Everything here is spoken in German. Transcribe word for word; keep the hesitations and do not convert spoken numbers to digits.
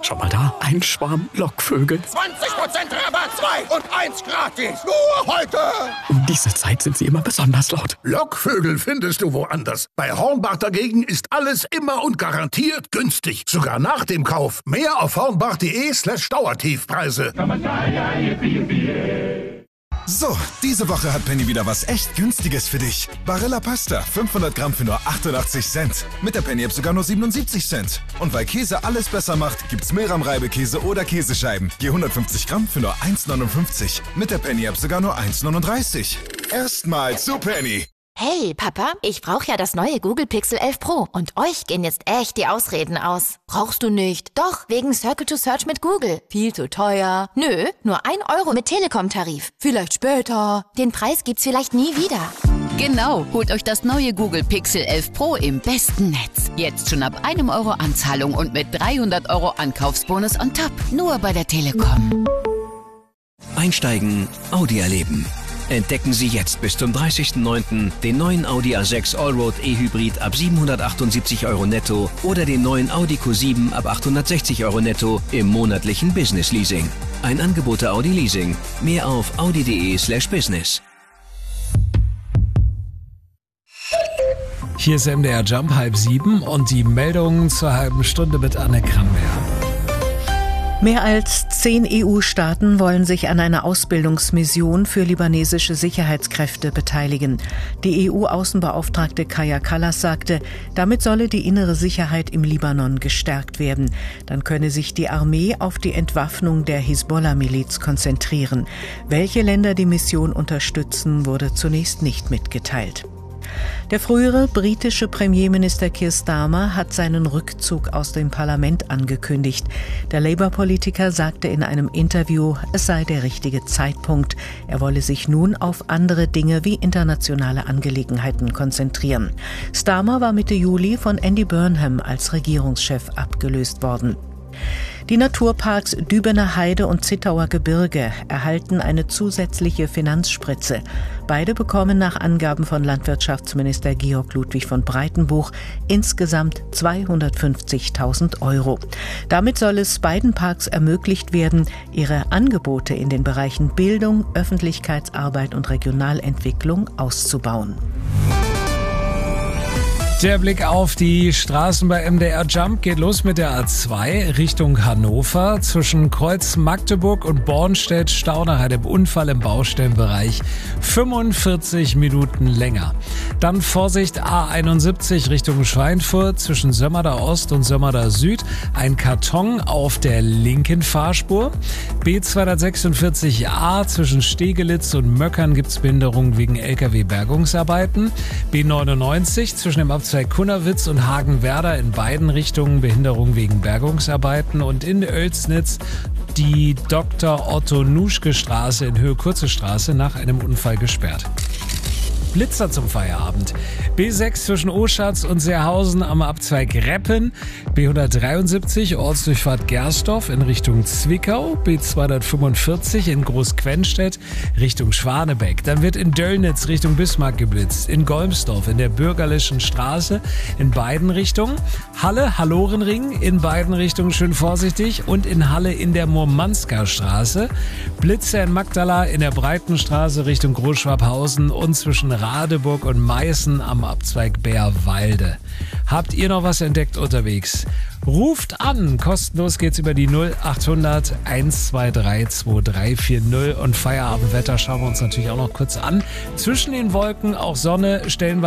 Schau mal da, ein Schwarm Lockvögel. zwanzig Prozent Rabatt, zwei und eins gratis. Nur heute. Um diese Zeit sind sie immer besonders laut. Lockvögel findest du woanders. Bei Hornbach dagegen ist alles immer und garantiert günstig. Sogar nach dem Kauf. Mehr auf hornbach.de slash Dauertiefpreise. So, diese Woche hat Penny wieder was echt Günstiges für dich. Barilla Pasta, fünfhundert Gramm für nur achtundachtzig Cent. Mit der Penny-App sogar nur siebenundsiebzig Cent. Und weil Käse alles besser macht, gibt's Meram-Reibekäse oder Käsescheiben. Je hundertfünfzig Gramm für nur eins neunundfünfzig. Mit der Penny-App sogar nur eins neununddreißig. Erstmal zu Penny. Hey, Papa, ich brauche ja das neue Google Pixel elf Pro. Und euch gehen jetzt echt die Ausreden aus. Brauchst du nicht? Doch, wegen Circle to Search mit Google. Viel zu teuer. Nö, nur ein Euro mit Telekom-Tarif. Vielleicht später. Den Preis gibt's vielleicht nie wieder. Genau, holt euch das neue Google Pixel elf Pro im besten Netz. Jetzt schon ab einem Euro Anzahlung und mit dreihundert Euro Ankaufsbonus on top. Nur bei der Telekom. Einsteigen, Audi erleben. Entdecken Sie jetzt bis zum dreißigsten neunten den neuen Audi A sechs Allroad E-Hybrid ab siebenhundertachtundsiebzig Euro netto oder den neuen Audi Q sieben ab achthundertsechzig Euro netto im monatlichen Business Leasing. Ein Angebot der Audi Leasing. Mehr auf audi.de slash business. Hier ist M D R Jump halb sieben und die Meldungen zur halben Stunde mit Anne Krammer. Mehr als zehn E U-Staaten wollen sich an einer Ausbildungsmission für libanesische Sicherheitskräfte beteiligen. Die E U-Außenbeauftragte Kaja Kallas sagte, damit solle die innere Sicherheit im Libanon gestärkt werden. Dann könne sich die Armee auf die Entwaffnung der Hisbollah-Miliz konzentrieren. Welche Länder die Mission unterstützen, wurde zunächst nicht mitgeteilt. Der frühere britische Premierminister Keir Starmer hat seinen Rückzug aus dem Parlament angekündigt. Der Labour-Politiker sagte in einem Interview, es sei der richtige Zeitpunkt. Er wolle sich nun auf andere Dinge wie internationale Angelegenheiten konzentrieren. Starmer war Mitte Juli von Andy Burnham als Regierungschef abgelöst worden. Die Naturparks Dübener Heide und Zittauer Gebirge erhalten eine zusätzliche Finanzspritze. Beide bekommen nach Angaben von Landwirtschaftsminister Georg Ludwig von Breitenbuch insgesamt zweihundertfünfzigtausend Euro. Damit soll es beiden Parks ermöglicht werden, ihre Angebote in den Bereichen Bildung, Öffentlichkeitsarbeit und Regionalentwicklung auszubauen. Der Blick auf die Straßen bei M D R Jump geht los mit der A zwei Richtung Hannover. Zwischen Kreuz Magdeburg und Bornstedt Stau nach einem Unfall im Baustellenbereich. fünfundvierzig Minuten länger. Dann Vorsicht A einundsiebzig Richtung Schweinfurt. Zwischen Sömmerda Ost und Sömmerda Süd ein Karton auf der linken Fahrspur. B zweihundertsechsundvierzig A zwischen Stegelitz und Möckern gibt's Behinderung wegen L K W-Bergungsarbeiten. B neunundneunzig zwischen dem Abzweig Kunnerwitz und Hagenwerder in beiden Richtungen Behinderung wegen Bergungsarbeiten und in Oelsnitz die Doktor Otto Nuschke Straße in Höhe Kurze Straße nach einem Unfall gesperrt. Blitzer zum Feierabend. B sechs zwischen Oschatz und Seerhausen am Abzweig Reppen. B hundertdreiundsiebzig Ortsdurchfahrt Gersdorf in Richtung Zwickau. B zweihundertfünfundvierzig in Großquenstedt Richtung Schwanebeck. Dann wird in Döllnitz Richtung Bismarck geblitzt. In Golmsdorf in der Bürgerlichen Straße in beiden Richtungen. Halle, Hallorenring in beiden Richtungen schön vorsichtig. Und in Halle in der Murmansker Straße. Blitzer in Magdala in der Breitenstraße Richtung Großschwabhausen und zwischen Radeburg und Meißen am Abzweig Bärwalde. Habt ihr noch was entdeckt unterwegs? Ruft an, kostenlos geht's über die null achthundert hundertzweiundzwanzig zweiunddreißig vierzig und Feierabendwetter schauen wir uns natürlich auch noch kurz an. Zwischen den Wolken auch Sonne, stellenweise